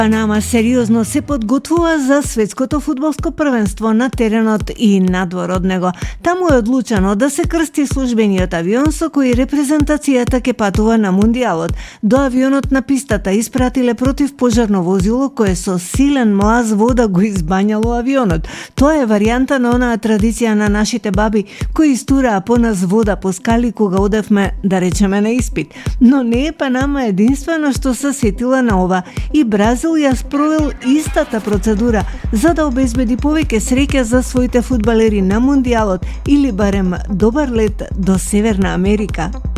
Панама сериозно се подготвува за светското фудбалско првенство на теренот и надвор од него. Таму е одлучено да се крсти службениот авион со кој репрезентацијата ќе патува на мундијалот. До авионот на пистата испратиле противпожарно возило кое со силен млаз вода го избањало авионот. Тоа е варијанта на онаа традиција на нашите баби кои истураа по нас вода по скали кога одевме, да речеме, на испит. Но не е Панама единствено што се сетила на ова. И Бразил ја спровел истата процедура за да обезбеди повеќе среќа за своите фудбалери на мундијалот или барем добар лет до Северна Америка.